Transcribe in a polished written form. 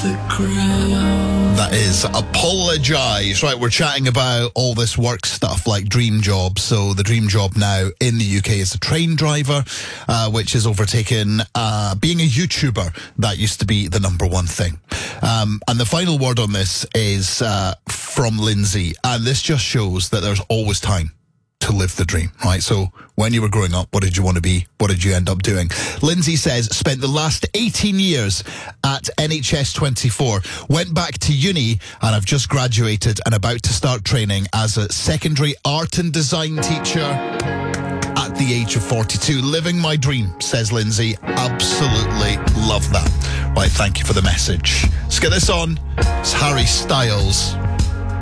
That is Apologise. Right, we're chatting about all this work stuff like dream jobs. So the dream job now in the UK is a train driver, which has overtaken being a YouTuber. That used to be the number one thing. And the final word on this is from Lindsay. And this just shows that there's always time to live the dream, right? So when you were growing up, what did you want to be? What did you end up doing? Lindsay says, spent the last 18 years at NHS 24, went back to uni, and I've just graduated and about to start training as a secondary art and design teacher at the age of 42. Living my dream, says Lindsay. Absolutely love that. Right, thank you for the message. Let's get this on. It's Harry Styles.